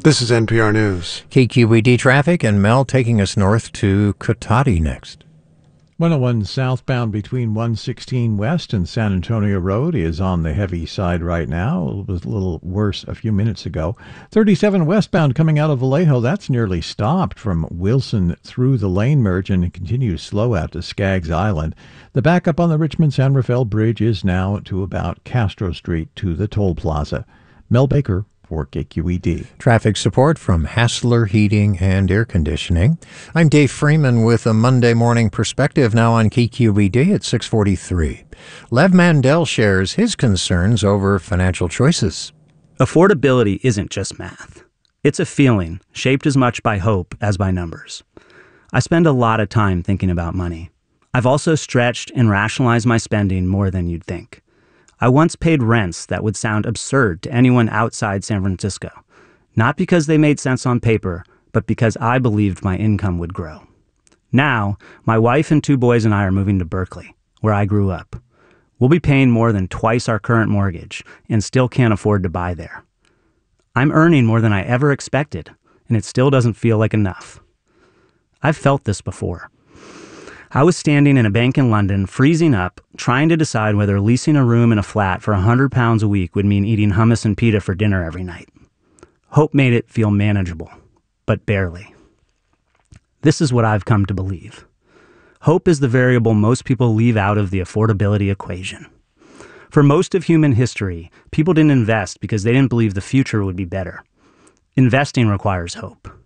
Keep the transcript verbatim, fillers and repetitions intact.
This is N P R News. K Q E D traffic and Mel taking us north to Cotati next. one oh one southbound between one sixteen West and San Antonio Road is on the heavy side right now. It was a little worse a few minutes ago. thirty-seven westbound coming out of Vallejo, that's nearly stopped from Wilson through the lane merge and continues slow out to Skaggs Island. The backup on the Richmond-San Rafael Bridge is now to about Castro Street to the toll plaza. Mel Baker for K Q E D. Traffic support from Hassler Heating and Air Conditioning. I'm Dave Freeman with a Monday morning perspective now on K Q E D at six forty-three. Lev Mandel shares his concerns over financial choices. Affordability isn't just math. It's a feeling shaped as much by hope as by numbers. I spend a lot of time thinking about money. I've also stretched and rationalized my spending more than you'd think. I once paid rents that would sound absurd to anyone outside San Francisco, not because they made sense on paper, but because I believed my income would grow. Now, my wife and two boys and I are moving to Berkeley, where I grew up. We'll be paying more than twice our current mortgage and still can't afford to buy there. I'm earning more than I ever expected, and it still doesn't feel like enough. I've felt this before. I was standing in a bank in London, freezing up, trying to decide whether leasing a room in a flat for one hundred pounds a week would mean eating hummus and pita for dinner every night. Hope made it feel manageable, but barely. This is what I've come to believe. Hope is the variable most people leave out of the affordability equation. For most of human history, people didn't invest because they didn't believe the future would be better. Investing requires hope.